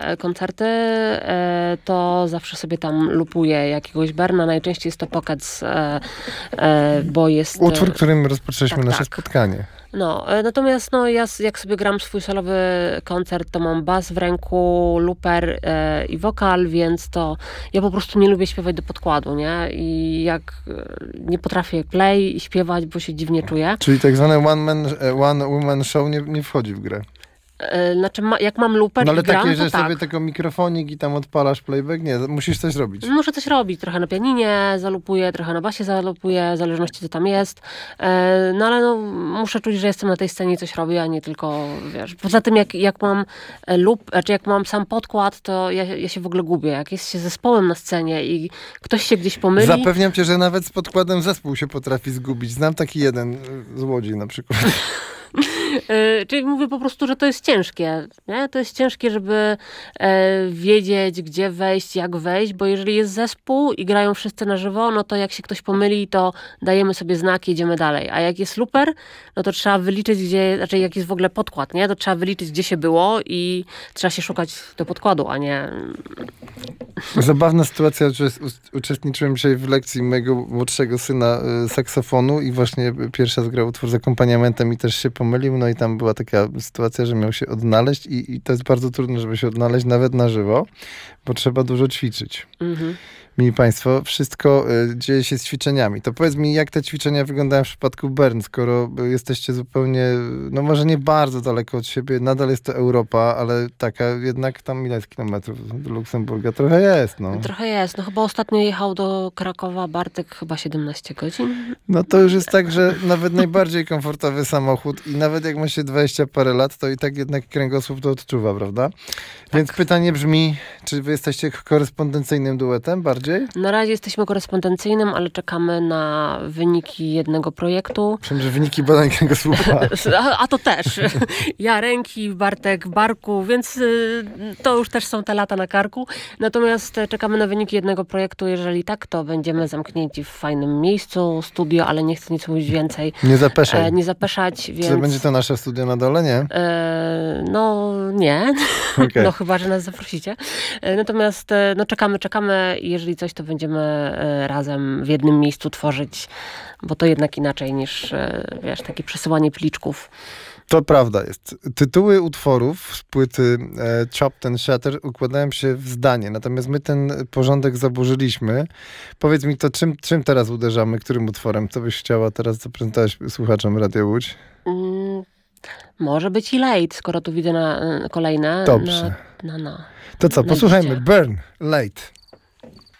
koncerty, to zawsze sobie tam lupuję jakiegoś Berna. Najczęściej jest to Pockets, bo jest... Utwór, którym rozpoczęliśmy nasze tak. spotkanie. No, natomiast ja jak sobie gram swój solowy koncert, to mam bas w ręku, looper i wokal, więc to ja po prostu nie lubię śpiewać do podkładu, nie? I jak nie potrafię play i śpiewać, bo się dziwnie czuję. Czyli tak zwane one woman show nie wchodzi w grę. Znaczy, jak mam looper No ale i gram, takie, to że tak. sobie tego mikrofonik i tam odpalasz playback? Nie, musisz coś robić. Muszę coś robić, trochę na pianinie zalupuję, trochę na basie zalupuję, w zależności co tam jest. No ale muszę czuć, że jestem na tej scenie i coś robię, a nie tylko, wiesz. Poza tym jak mam jak mam sam podkład, to ja się w ogóle gubię. Jak jest się zespołem na scenie i ktoś się gdzieś pomyli... Zapewniam cię, że nawet z podkładem zespół się potrafi zgubić. Znam taki jeden z Łodzi na przykład. Czyli mówię po prostu, że to jest ciężkie. Nie? To jest ciężkie, żeby wiedzieć, gdzie wejść, jak wejść, bo jeżeli jest zespół i grają wszyscy na żywo, no to jak się ktoś pomyli, to dajemy sobie znak i jedziemy dalej. A jak jest looper, no to trzeba wyliczyć, znaczy jak jest w ogóle podkład, nie? To trzeba wyliczyć, gdzie się było i trzeba się szukać do podkładu, a nie... Zabawna sytuacja, że uczestniczyłem dzisiaj w lekcji mojego młodszego syna saksofonu i właśnie pierwszy raz grał utwór z akompaniamentem i też się pomylił, no i tam była taka sytuacja, że miał się odnaleźć i to jest bardzo trudne, żeby się odnaleźć nawet na żywo, bo trzeba dużo ćwiczyć. Mhm. Mili Państwo, wszystko dzieje się z ćwiczeniami. To powiedz mi, jak te ćwiczenia wyglądają w przypadku Bern, skoro jesteście zupełnie, no może nie bardzo daleko od siebie, nadal jest to Europa, ale taka jednak tam ile jest kilometrów do Luksemburga? Trochę jest, no. Trochę jest. No chyba ostatnio jechał do Krakowa Bartek chyba 17 godzin. No to już jest tak, że nawet najbardziej komfortowy samochód i nawet jak ma się 20 parę lat, to i tak jednak kręgosłup to odczuwa, prawda? Tak. Więc pytanie brzmi, czy wy jesteście korespondencyjnym duetem bardziej? Na razie jesteśmy korespondencyjnym, ale czekamy na wyniki jednego projektu. Myślę, że wyniki badań kręgosłupa. A to też. Ja ręki, Bartek barku, więc to już też są te lata na karku. Natomiast czekamy na wyniki jednego projektu. Jeżeli tak, to będziemy zamknięci w fajnym miejscu, studio, ale nie chcę nic mówić więcej. Nie zapeszaj. Nie zapeszać, więc... Czy będzie to nasze studio na dole, nie? No nie. Okay. No chyba, że nas zaprosicie. Natomiast no czekamy i jeżeli coś, to będziemy razem w jednym miejscu tworzyć, bo to jednak inaczej niż, wiesz, takie przesyłanie pliczków. To prawda jest. Tytuły utworów z płyty Chopped and Shattered układają się w zdanie, natomiast my ten porządek zaburzyliśmy. Powiedz mi to, czym teraz uderzamy, którym utworem? Co byś chciała teraz zaprezentować słuchaczom Radia Łódź? Może być i Late, skoro tu widzę kolejne. Dobrze. No. To co, posłuchajmy. Burn, Late.